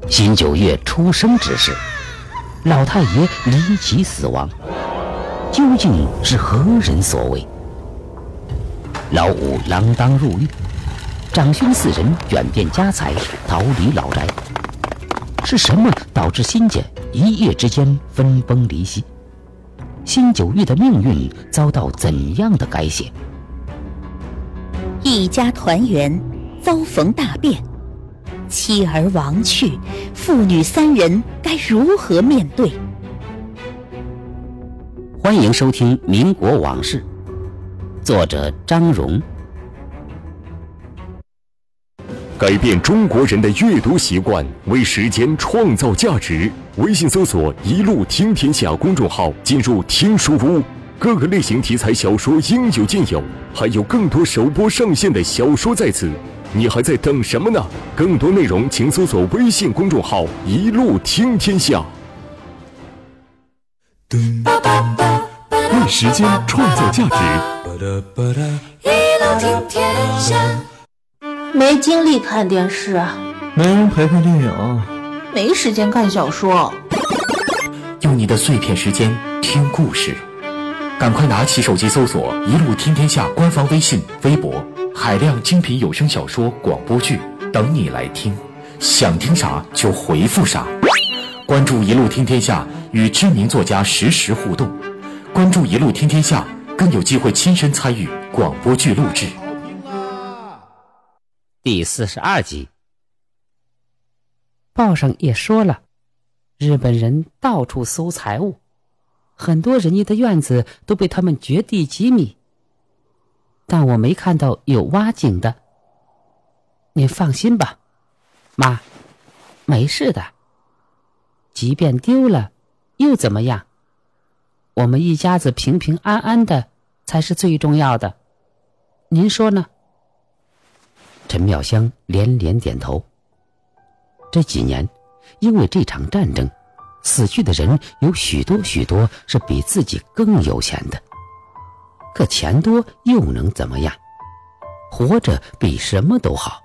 辛九月出生之时，老太爷离奇死亡，究竟是何人所为？老五锒铛入狱，长兄四人卷变家财，逃离老宅。是什么导致辛家一夜之间分崩离析？辛九月的命运遭到怎样的改写？ 一家团圆，遭逢大变，妻儿亡去，父女三人该如何面对？ 欢迎收听《民国往事》，作者张荣。 改变中国人的阅读习惯，为时间创造价值。微信搜索“一路听天下”公众号，进入听书屋，各个类型题材小说应有尽有，还有更多首播上线的小说在此，你还在等什么呢？更多内容请搜索微信公众号“一路听天下”。为时间创造价值， 一路听天下。 没精力看电视啊， 没人陪看电影， 没时间看小说。 用你的碎片时间听故事，赶快拿起手机搜索“一路听天下”官方微信、微博，海量精品有声小说、广播剧等你来听，想听啥就回复啥。关注“一路听天下”，与知名作家实时互动。关注“一路听天下”，更有机会亲身参与广播剧录制。 第42集。报上也说了，日本人到处搜财物，很多人家的院子都被他们掘地几米，但我没看到有挖井的。您放心吧，妈，没事的，即便丢了又怎么样？我们一家子平平安安的才是最重要的，您说呢？陈妙香连连点头。这几年，因为这场战争，死去的人有许多是比自己更有钱的。可钱多又能怎么样？活着比什么都好。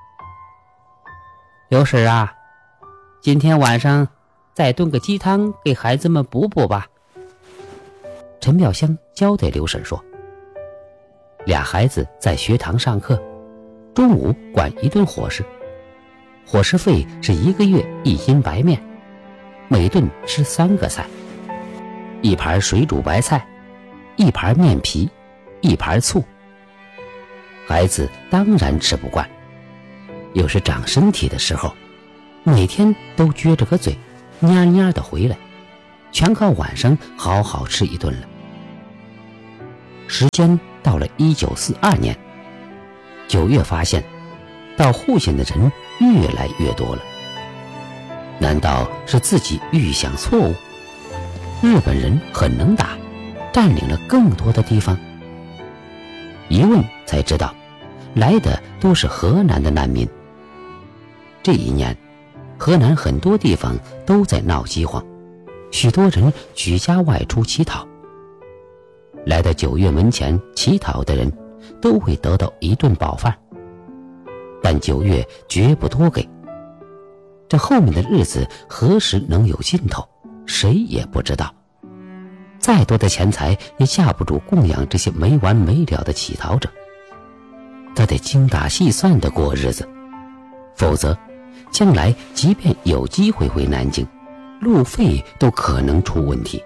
刘婶啊，今天晚上再炖个鸡汤给孩子们补补吧。陈妙香交代刘婶说。俩孩子在学堂上课，中午管一顿伙食，伙食费是1个月1斤白面，每顿吃3个菜，一盘水煮白菜，一盘面皮，一盘醋。孩子当然吃不惯，有时长身体的时候，每天都撅着个嘴，蔫蔫的回来，全靠晚上好好吃一顿了。时间到了1942年，9月发现到户县的人越来越多了。难道是自己预想错误？日本人很能打，占领了更多的地方？一问才知道，来的都是河南的难民。这一年，河南很多地方都在闹饥荒，许多人举家外出乞讨。来到9月门前乞讨的人都会得到一顿饱饭，但9月绝不多给。这后面的日子何时能有尽头，谁也不知道。再多的钱财也架不住供养这些没完没了的乞讨者，他得精打细算地过日子，否则将来即便有机会回南京，路费都可能出问题。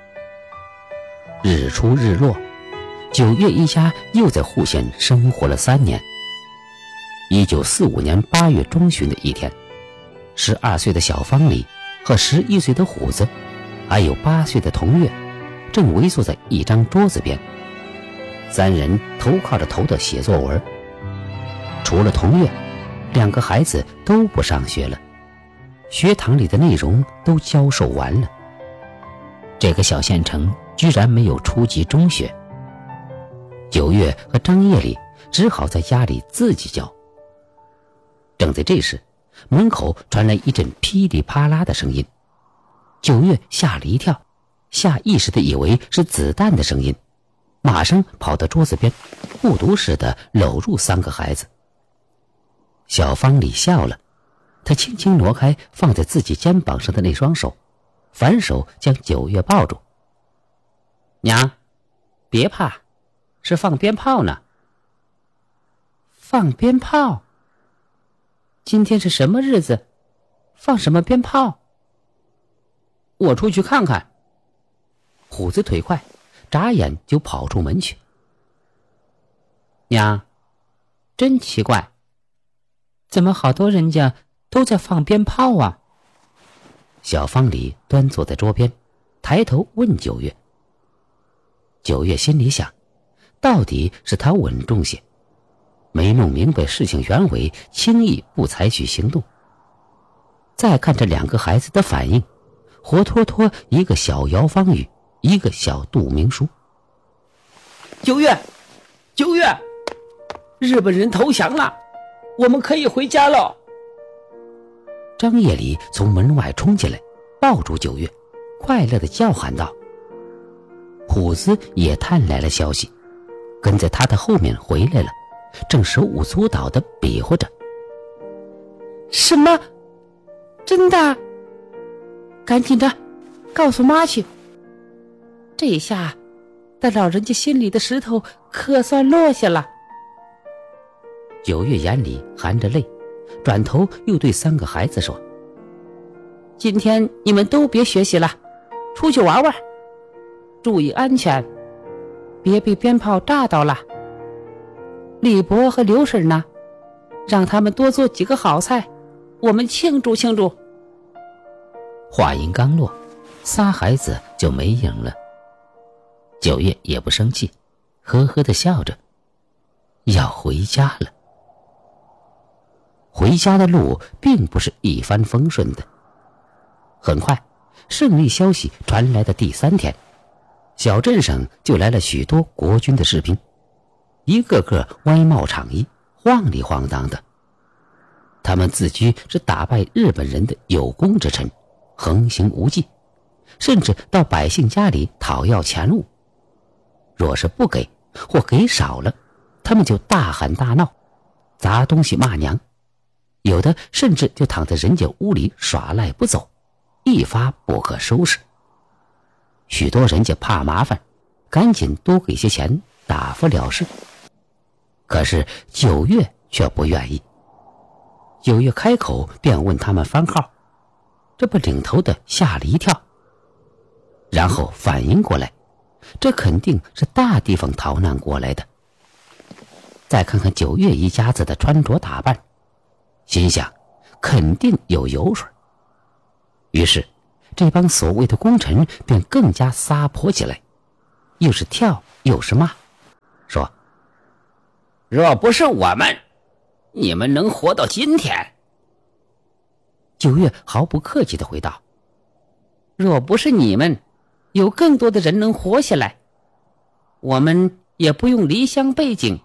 日出日落，9月一家又在户县生活了3年。1945年8月中旬的一天，12岁的小方里和11岁的虎子，还有8岁的童月，正围坐在一张桌子边，3人头靠着头的写作文。除了童月，2个孩子都不上学了，学堂里的内容都教授完了。这个小县城居然没有初级中学。9月和张夜里只好在家里自己教。正在这时，门口传来一阵噼里啪啦的声音。9月吓了一跳，下意识地以为是子弹的声音，马上跑到桌子边，护犊似的搂入3个孩子。小方里笑了， 他轻轻挪开放在自己肩膀上的那双手，反手将九月抱住。娘，别怕，是放鞭炮呢。放鞭炮？今天是什么日子？放什么鞭炮？我出去看看。虎子腿快，眨眼就跑出门去。娘，真奇怪，怎么好多人家都在放鞭炮啊？小方里端坐在桌边，抬头问九月。九月心里想，到底是他稳重些，没弄明白事情原委，轻易不采取行动。再看这两个孩子的反应，活脱脱一个小姚方宇，一个小杜明书。 九月，九月，日本人投降了，我们可以回家了。 张夜里从门外冲进来，抱住九月，快乐地叫喊道。虎子也探来了消息，跟在他的后面回来了，正手舞足蹈地比划着。 什么？真的？赶紧的，告诉妈去。这下，在老人家心里的石头可算落下了。 九月眼里含着泪，转头又对三个孩子说： 今天你们都别学习了，出去玩玩，注意安全，别被鞭炮炸到了。李伯和刘婶呢，让他们多做几个好菜，我们庆祝庆祝。 话音刚落，仨孩子就没影了。九月也不生气，呵呵地笑着，要回家了。回家的路并不是一帆风顺的。很快，胜利消息传来的第3天，小镇上就来了许多国军的士兵，一个个歪帽长衣，晃里晃荡的。他们自居是打败日本人的有功之臣，横行无忌，甚至到百姓家里讨要钱物。若是不给或给少了，他们就大喊大闹，砸东西骂娘，有的甚至就躺在人家屋里耍赖不走，一发不可收拾。许多人家怕麻烦，赶紧多给些钱打发了事。可是九月却不愿意。九月开口便问他们番号，这把领头的吓了一跳，然后反应过来，这肯定是大地方逃难过来的。再看看九月一家子的穿着打扮，心想肯定有油水。于是这帮所谓的功臣便更加撒泼起来，又是跳又是骂，说： 若不是我们，你们能活到今天？ 九月毫不客气地回道： 若不是你们，有更多的人能活下来，我们也不用离乡背井。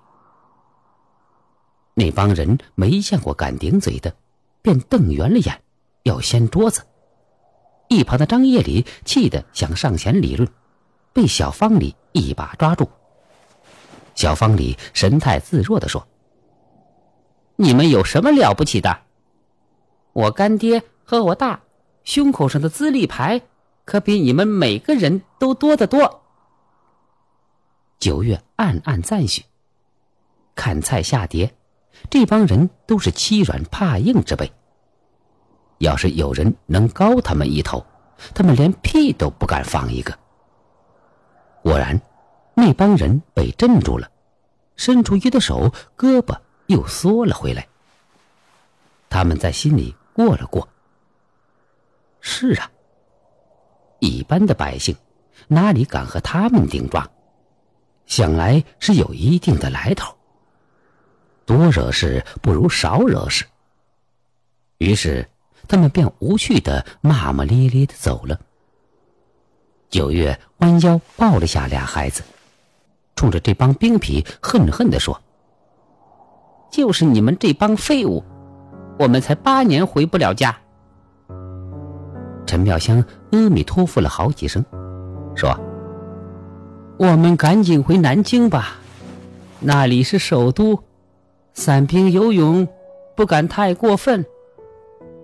那帮人没见过敢顶嘴的，便瞪圆了眼，要掀桌子。一旁的张夜里气得想上前理论，被小方里一把抓住。小方里神态自若地说： 你们有什么了不起的？我干爹和我大胸口上的资历牌可比你们每个人都多得多。 九月暗暗赞许，看菜下碟，这帮人都是欺软怕硬之辈，要是有人能高他们一头，他们连屁都不敢放一个。果然那帮人被镇住了，伸出一的手，胳膊又缩了回来。他们在心里过了过，是啊，一般的百姓哪里敢和他们顶撞，想来是有一定的来头，多惹事不如少惹事。于是他们便无趣的骂骂咧咧的走了。九月弯腰抱了下俩孩子，冲着这帮兵痞恨恨地说： 就是你们这帮废物，我们才8年回不了家。 陈妙香阿弥陀佛了好几声，说： 我们赶紧回南京吧，那里是首都，散兵游勇，不敢太过分。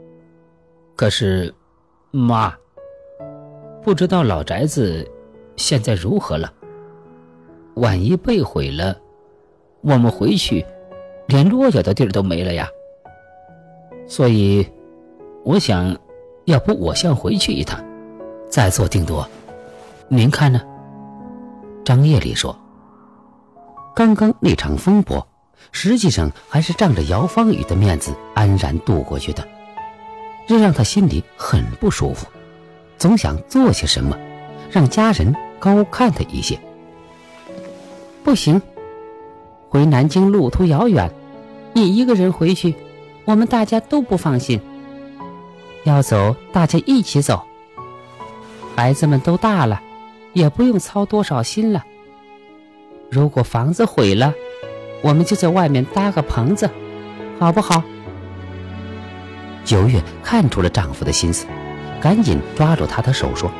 可是，妈，不知道老宅子现在如何了？万一被毁了，我们回去连落脚的地儿都没了呀。所以，我想，要不我先回去一趟，再做定夺。您看呢？张夜里说，刚刚那场风波，实际上还是仗着姚芳雨的面子安然度过去的，这让他心里很不舒服，总想做些什么，让家人高看他一些。不行，回南京路途遥远，你一个人回去，我们大家都不放心。要走，大家一起走。孩子们都大了，也不用操多少心了。如果房子毁了，我们就在外面搭个棚子，好不好？九月看出了丈夫的心思，赶紧抓住他的手说：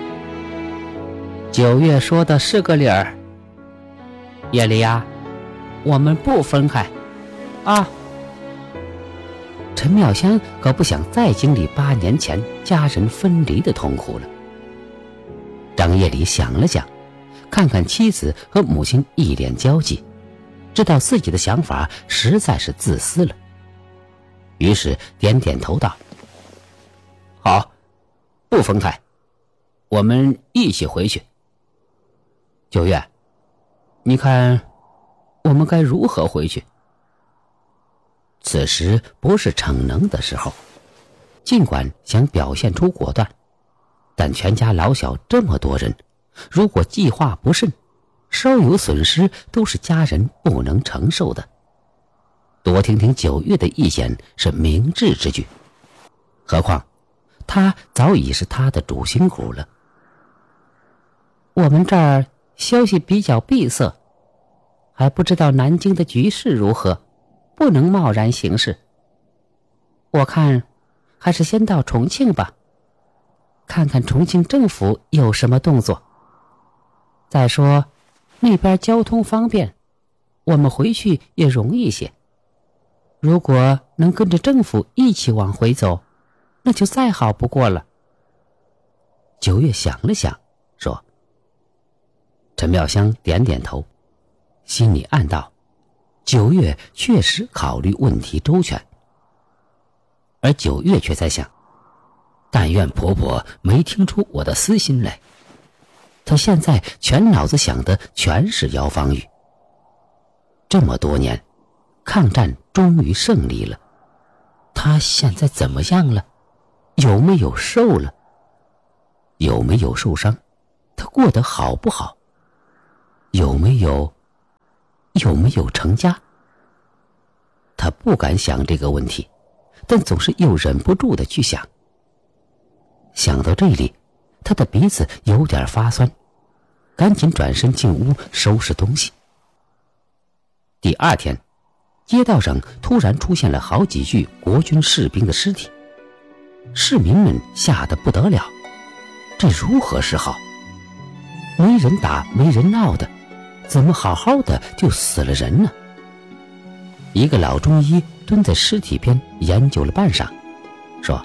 九月说的是个理儿。夜里呀，我们不分开啊。陈妙香可不想再经历8年前家人分离的痛苦了。张夜里想了想，看看妻子和母亲一脸焦急，知道自己的想法实在是自私了，于是点点头道：好，不分开，我们一起回去。九月，你看我们该如何回去？此时不是逞能的时候，尽管想表现出果断，但全家老小这么多人，如果计划不慎，稍有损失都是家人不能承受的。多听听九月的意见是明智之举，何况他早已是他的主心骨了。我们这儿消息比较闭塞，还不知道南京的局势如何，不能贸然行事。我看还是先到重庆吧，看看重庆政府有什么动作。再说那边交通方便，我们回去也容易些。如果能跟着政府一起往回走，那就再好不过了。九月想了想说。陈妙香点点头，心里暗道，九月确实考虑问题周全。而九月却在想，但愿婆婆没听出我的私心来。她现在全脑子想的全是姚芳雨。这么多年，抗战终于胜利了，她现在怎么样了？有没有瘦了？有没有受伤？她过得好不好？有没有成家？他不敢想这个问题，但总是又忍不住的去想。想到这里，他的鼻子有点发酸，赶紧转身进屋收拾东西。第二天，街道上突然出现了好几具国军士兵的尸体，市民们吓得不得了，这如何是好？没人打没人闹的，怎么好好的就死了人呢？一个老中医蹲在尸体边研究了半晌，说：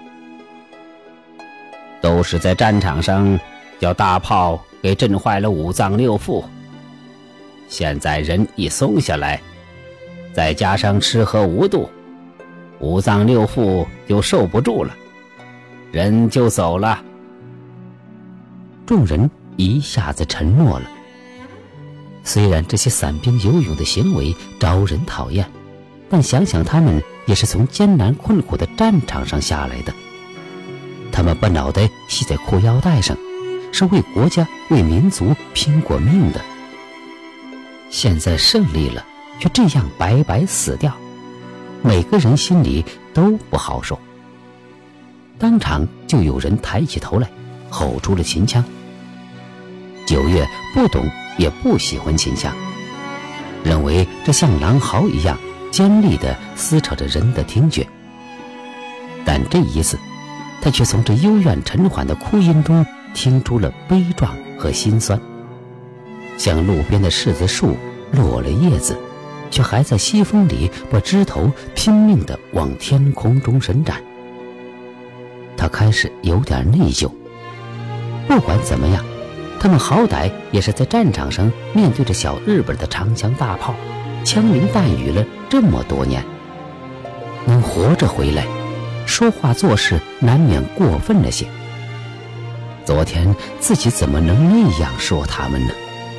都是在战场上叫大炮给震坏了五脏六腑，现在人一松下来，再加上吃喝无度，五脏六腑就受不住了，人就走了。众人一下子沉默了。虽然这些散兵游勇的行为招人讨厌，但想想他们也是从艰难困苦的战场上下来的，他们把脑袋系在裤腰带上，是为国家为民族拼过命的。现在胜利了，却这样白白死掉，每个人心里都不好受。当场就有人抬起头来，吼出了秦腔。九月不懂也不喜欢秦腔，认为这像狼嚎一样尖利地撕扯着人的听觉。但这一次，他却从这幽怨沉缓的哭音中听出了悲壮和心酸，像路边的柿子树落了叶子，却还在西风里把枝头拼命地往天空中伸展。他他开始有点内疚。不管怎么样，他们好歹也是在战场上面对着小日本的长枪大炮，枪林弹雨了这么多年，能活着回来，说话做事难免过分了些。昨天自己怎么能那样说他们呢？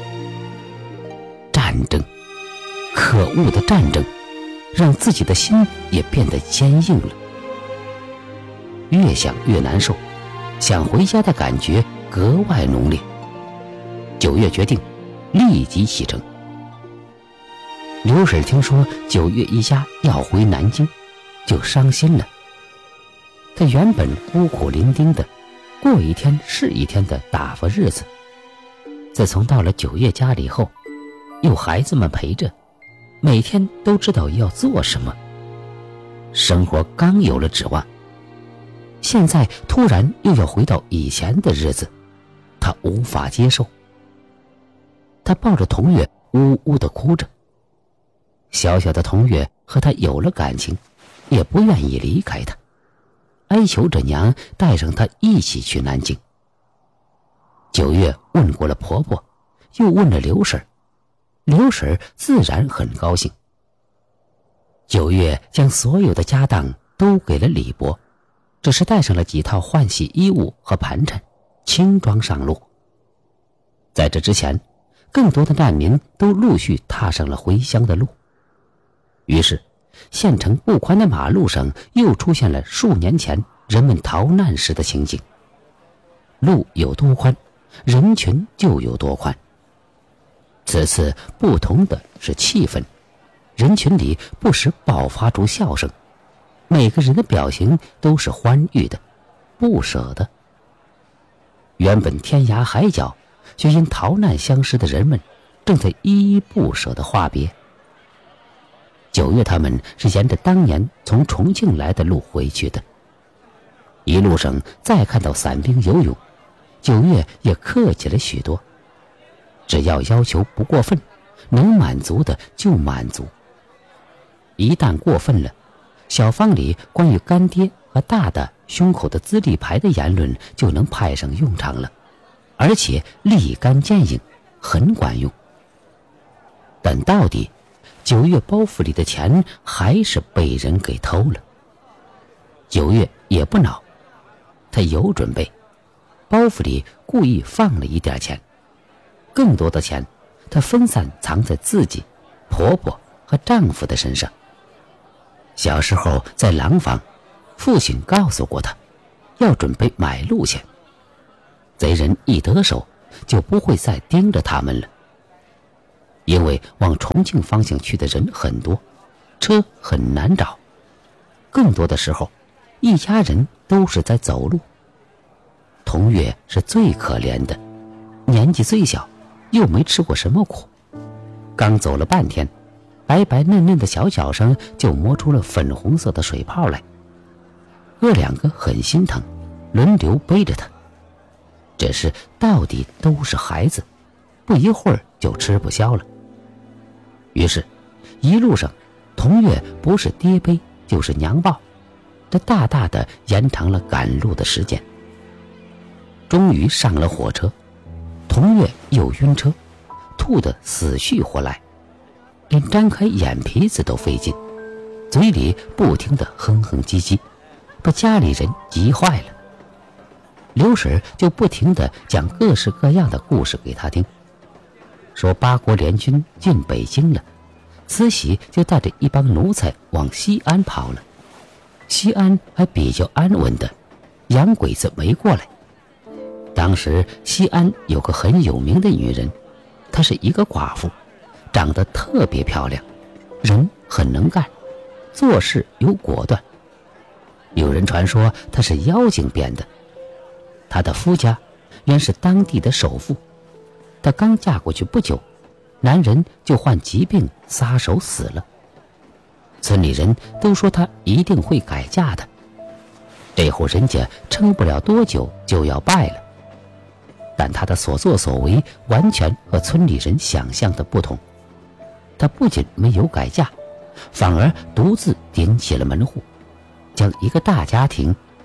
战争，可恶的战争，让自己的心也变得坚硬了。越想越难受，想回家的感觉格外浓烈。9月决定立即启程。刘婶听说9月一家要回南京，就伤心了。她原本孤苦伶仃的，过一天是一天的打发日子，自从到了9月家里后，有孩子们陪着，每天都知道要做什么，生活刚有了指望。现在突然又要回到以前的日子，他无法接受。他抱着童月呜呜地哭着。小小的童月和他有了感情，也不愿意离开他，哀求着娘带上他一起去南京。9月问过了婆婆，又问了刘婶，刘婶自然很高兴。9月将所有的家当都给了李伯，只是带上了几套换洗衣物和盘缠，轻装上路。在这之前，更多的难民都陆续踏上了回乡的路。于是县城不宽的马路上又出现了数年前人们逃难时的情景。路有多宽，人群就有多宽。此次不同的是气氛，人群里不时爆发出笑声，每个人的表情都是欢愉的，不舍的。原本天涯海角却因逃难相识的人们正在依依不舍地话别。9月他们是沿着当年从重庆来的路回去的，一路上再看到伞兵游泳，9月也客气了许多，只要要求不过分，能满足的就满足。一旦过分了，小坊里关于干爹和大大胸口的资历牌的言论就能派上用场了，而且立竿见影，很管用。但到底9月包袱里的钱还是被人给偷了。9月也不恼，他有准备，包袱里故意放了一点钱，更多的钱他分散藏在自己、婆婆和丈夫的身上。小时候在廊坊，父亲告诉过他，要准备买路钱，贼人一得手就不会再盯着他们了。因为往重庆方向去的人很多，车很难找，更多的时候一家人都是在走路。童月是最可怜的，年纪最小，又没吃过什么苦，刚走了半天，白白嫩嫩的小脚上就磨出了粉红色的水泡来。哥两个很心疼，轮流背着他，只是到底都是孩子，不一会儿就吃不消了。于是一路上童月不是爹背就是娘抱，这大大的延长了赶路的时间。终于上了火车，童月又晕车，吐得死去活来，连张开眼皮子都费劲，嘴里不停地哼哼唧唧，把家里人急坏了。刘婶就不停地讲各式各样的故事给他听，说八国联军进北京了，慈禧就带着一帮奴才往西安跑了，西安还比较安稳的，洋鬼子没过来。当时西安有个很有名的女人，她是一个寡妇，长得特别漂亮，人很能干，做事有果断。有人传说她是妖精变的。她的夫家原是当地的首富，她刚嫁过去不久，男人就患疾病撒手死了。村里人都说她一定会改嫁的，这户人家撑不了多久就要败了。但她的所作所为完全和村里人想象的不同，她不仅没有改嫁，反而独自顶起了门户，将一个大家庭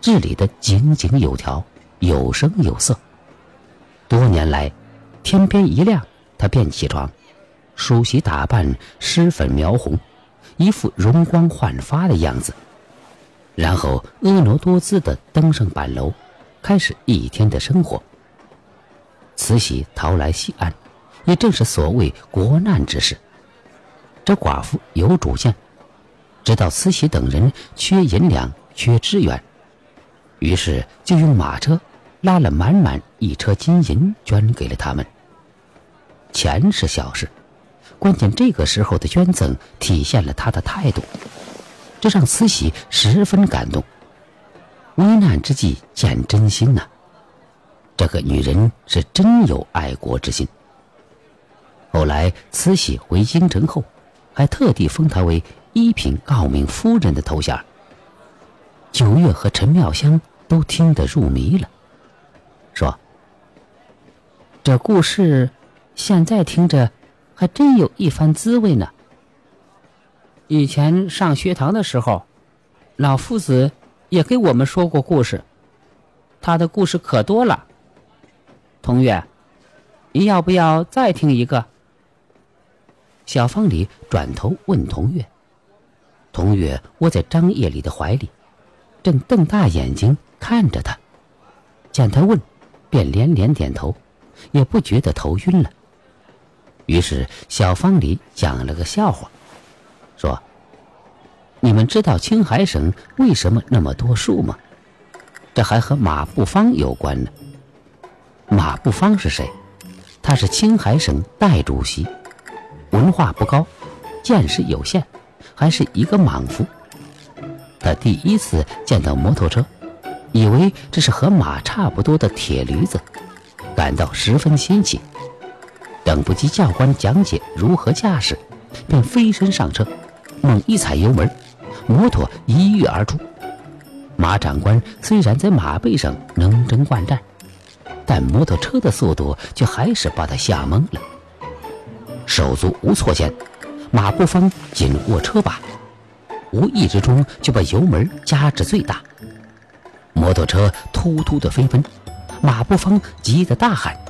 治理得井井有条，有声有色。多年来，天边一亮，他便起床，梳洗打扮，施粉描红，一副容光焕发的样子，然后婀娜多姿地登上板楼，开始一天的生活。慈禧逃来西安，也正是所谓国难之时。这寡妇有主见，知道慈禧等人缺银两，缺支援，于是就用马车拉了满满一车金银捐给了他们。钱是小事，关键这个时候的捐赠体现了他的态度，这让慈禧十分感动。危难之际见真心啊，这个女人是真有爱国之心。后来慈禧回京城后，还特地封她为一品诰命夫人的头衔。九月和陈妙香都听得入迷了，说：“这故事现在听着还真有一番滋味呢。以前上学堂的时候，老夫子也给我们说过故事，他的故事可多了。同月，你要不要再听一个？”小芳里转头问童月，童月窝在张夜里的怀里，正瞪大眼睛看着他，见他问，便连连点头，也不觉得头晕了。于是小芳里讲了个笑话，说：“你们知道青海省为什么那么多树吗？这还和马步芳有关呢。马步芳是谁？他是青海省代主席，文化不高，见识有限，还是一个莽夫。他第一次见到摩托车，以为这是和马差不多的铁驴子，感到十分新奇。等不及教官讲解如何驾驶，便飞身上车，猛一踩油门，摩托一跃而出。马长官虽然在马背上能征惯战，但摩托车的速度却还是把他吓懵了。手足无措间，马步芳紧握车把，无意之中就把油门加至最大，摩托车突突的飞奔，马步芳急得大喊：“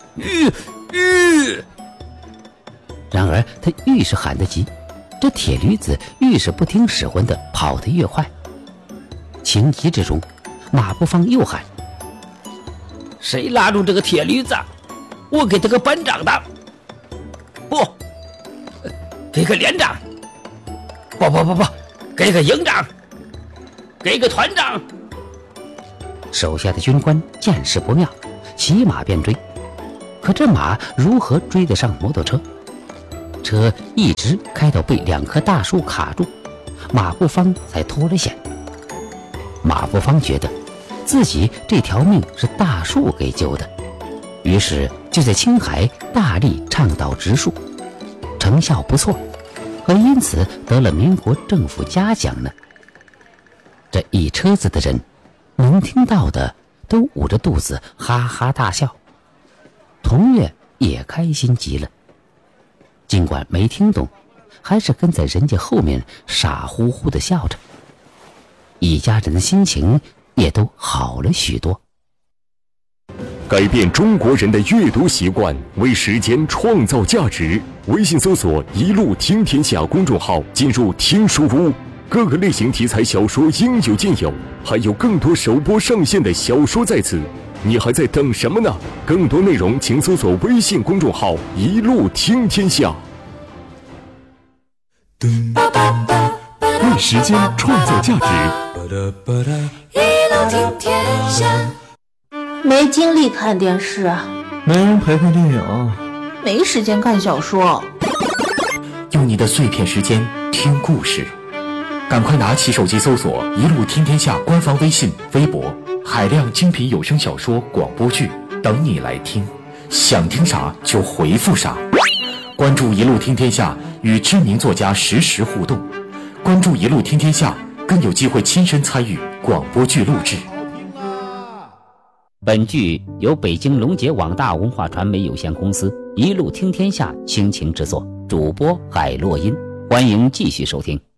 然而他愈是喊得急，这铁驴子愈是不听使唤的跑得越快。情急之中，马步芳又喊：“ 谁拉住这个铁驴子，我给他个班长的！不，给个连长！不，给个营长！给个团长！” 手下的军官见势不妙，骑马便追。可这马如何追得上摩托车？车一直开到被两棵大树卡住，马步芳才脱了险。马步芳觉得自己这条命是大树给救的，于是就在青海大力倡导植树，成效不错，还因此得了民国政府嘉奖呢。这一车子的人能听到的都捂着肚子哈哈大笑，童月也开心极了，尽管没听懂，还是跟在人家后面傻乎乎的笑着。一家人的心情也都好了许多。 改变中国人的阅读习惯，为时间创造价值。微信搜索“一路听天下”公众号，进入听书屋，各个类型题材小说应有尽有，还有更多首播上线的小说在此。你还在等什么呢？更多内容请搜索微信公众号“一路听天下”。为时间创造价值， 一路听天下。 没精力看电视， 没人陪看电影， 没时间看小说。 用你的碎片时间听故事，赶快拿起手机搜索“一路听天下”官方微信、微博，海量精品有声小说、广播剧等你来听。想听啥就回复啥。关注“一路听天下”，与知名作家实时互动。关注“一路听天下”，更有机会亲身参与广播剧录制。 本剧由北京龙杰网大文化传媒有限公司一路听天下倾情制作，主播海洛因。欢迎继续收听。